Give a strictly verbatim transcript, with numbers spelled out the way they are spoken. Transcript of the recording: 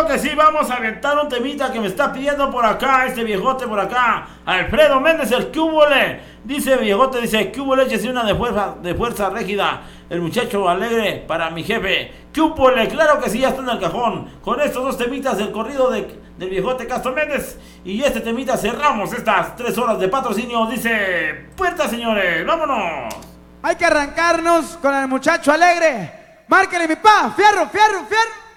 Claro que sí, vamos a aventar un temita que me está pidiendo por acá, este viejote por acá, Alfredo Méndez, el cúbole. Dice viejote, dice, cúbole, échese una de fuerza, de fuerza rígida, el muchacho alegre para mi jefe. Cúbole, claro que sí, ya está en el cajón. Con estos dos temitas del corrido de, del viejote Castro Méndez y este temita cerramos estas tres horas de patrocinio. Dice, puerta señores, vámonos. Hay que arrancarnos con el muchacho alegre. Márquele mi pa, fierro, fierro, fierro.